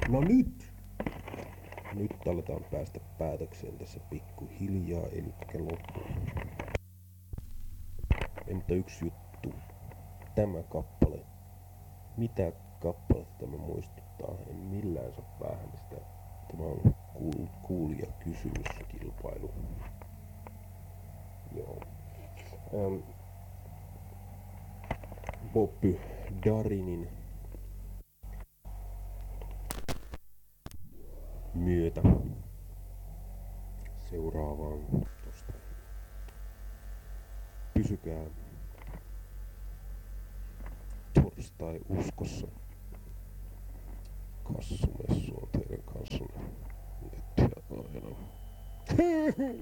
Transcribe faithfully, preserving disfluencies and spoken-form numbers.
No nyt! Nyt aletaan päästä päätökseen tässä pikkuhiljaa, eli loppu. Entä yksi juttu. Tämä kappale. Mitä kappaletta tämä muistuttaa? En millään saa päähän sitä. Tämä on kuul- kuulija kysymyskilpailu. Joo. Ähm. Bobby Darinin myötä seuraavaan tosta. Pysykää torstai uskossa. Kassumessu on teidän kanssanne. Nyt ja aina.